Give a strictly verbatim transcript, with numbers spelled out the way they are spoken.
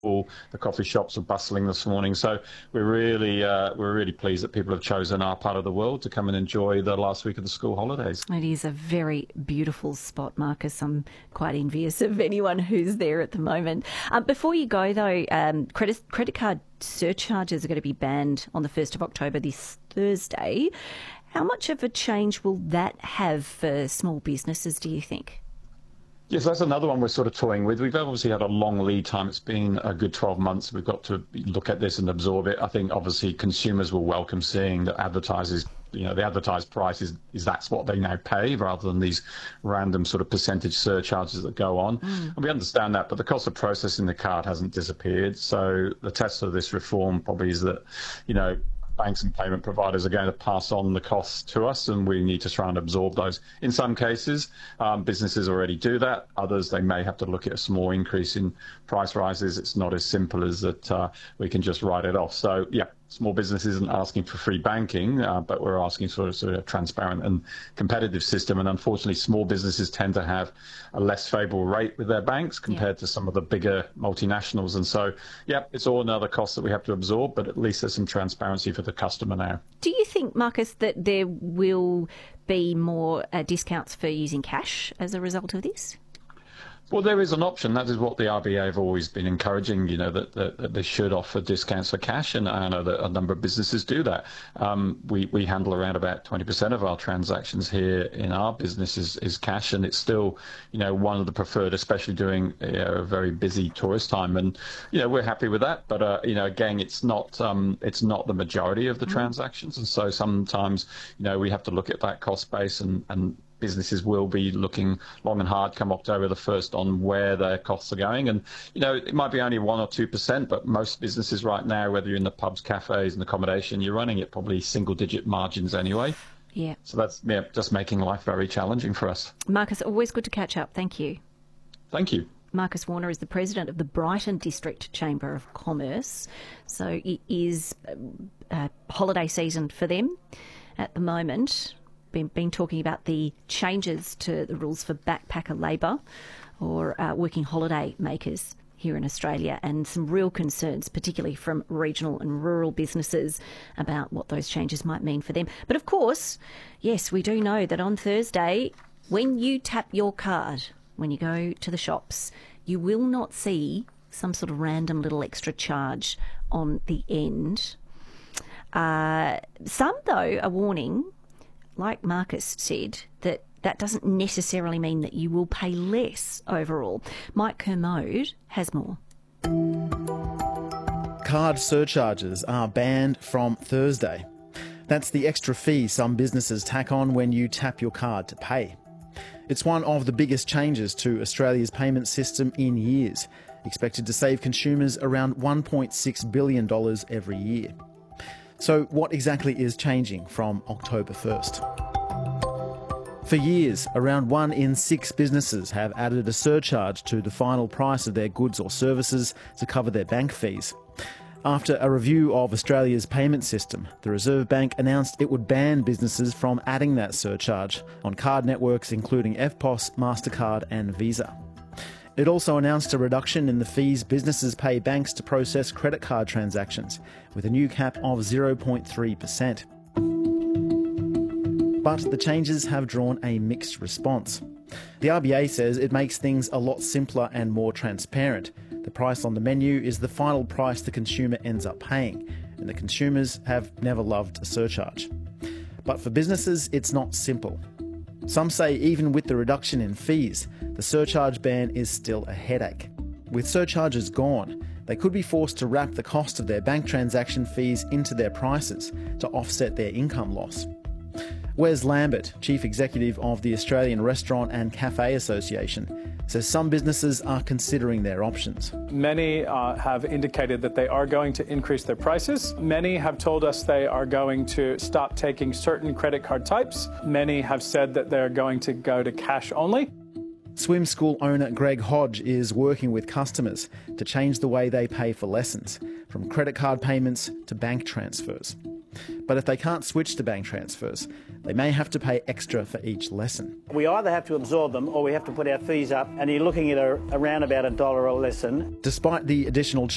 All the coffee shops are bustling this morning, so we're really uh, we're really pleased that people have chosen our part of the world to come and enjoy the last week of the school holidays. It is a very beautiful spot, Marcus. I'm quite envious of anyone who's there at the moment. Um, before you go, though, um, credit credit card surcharges are going to be banned on the first of October, this Thursday. How much of a change will that have for small businesses, do you think? Yes, that's another one we're sort of toying with. We've obviously had a long lead time. It's been a good twelve months. We've got to look at this and absorb it. I think obviously consumers will welcome seeing that advertisers, you know, the advertised price is, is that's what they now pay rather than these random sort of percentage surcharges that go on. Mm. And we understand that, but the cost of processing the card hasn't disappeared. So the test of this reform probably is that, you know, banks and payment providers are going to pass on the costs to us, and we need to try and absorb those. In some cases, um, businesses already do that. Others, they may have to look at a small increase in price rises. It's not as simple as that uh, we can just write it off. So, yeah, small business isn't asking for free banking, uh, but we're asking for a sort of transparent and competitive system. And unfortunately, small businesses tend to have a less favourable rate with their banks compared yeah. to some of the bigger multinationals. And so, yeah, it's all another cost that we have to absorb, but at least there's some transparency for the customer now. Do you think, Marcus, that there will be more uh, discounts for using cash as a result of this? Well, there is an option. That is what the R B A have always been encouraging, you know, that, that, that they should offer discounts for cash, and I know that a number of businesses do that. Um, we, we handle around about twenty percent of our transactions here in our business is, is cash, and it's still, you know, one of the preferred, especially during you know, a very busy tourist time. And, you know, we're happy with that. But, uh, you know, again, it's not um, it's not the majority of the mm-hmm. transactions. And so sometimes, you know, we have to look at that cost base, and, and businesses will be looking long and hard come October the first on where their costs are going. And, you know, it might be only one or two percent, but most businesses right now, whether you're in the pubs, cafes and accommodation, you're running at probably single digit margins anyway. Yeah. So that's yeah, just making life very challenging for us. Marcus, always good to catch up. Thank you. Thank you. Marcus Warner is the president of the Brighton District Chamber of Commerce. So it is uh, holiday season for them at the moment. Been, been talking about the changes to the rules for backpacker labour or uh, working holiday makers here in Australia, and some real concerns, particularly from regional and rural businesses, about what those changes might mean for them. But of course, yes, we do know that on Thursday, when you tap your card, when you go to the shops, you will not see some sort of random little extra charge on the end. Uh, some, though, are warning, like Marcus said, that that doesn't necessarily mean that you will pay less overall. Mike Kermode has more. Card surcharges are banned from Thursday. That's the extra fee some businesses tack on when you tap your card to pay. It's one of the biggest changes to Australia's payment system in years, expected to save consumers around one point six billion dollars every year. So what exactly is changing from October first? For years, around one in six businesses have added a surcharge to the final price of their goods or services to cover their bank fees. After a review of Australia's payment system, the Reserve Bank announced it would ban businesses from adding that surcharge on card networks including F P O S, MasterCard and Visa. It also announced a reduction in the fees businesses pay banks to process credit card transactions, with a new cap of zero point three percent. But the changes have drawn a mixed response. The R B A says it makes things a lot simpler and more transparent. The price on the menu is the final price the consumer ends up paying, and the consumers have never loved a surcharge. But for businesses, it's not simple. Some say even with the reduction in fees, the surcharge ban is still a headache. With surcharges gone, they could be forced to wrap the cost of their bank transaction fees into their prices to offset their income loss. Wes Lambert, Chief Executive of the Australian Restaurant and Cafe Association, says some businesses are considering their options. Many uh, have indicated that they are going to increase their prices. Many have told us they are going to stop taking certain credit card types. Many have said that they're going to go to cash only. Swim school owner Greg Hodge is working with customers to change the way they pay for lessons, from credit card payments to bank transfers. But if they can't switch to bank transfers, they may have to pay extra for each lesson. We either have to absorb them or we have to put our fees up, and you're looking at a, around about a dollar a lesson. Despite the additional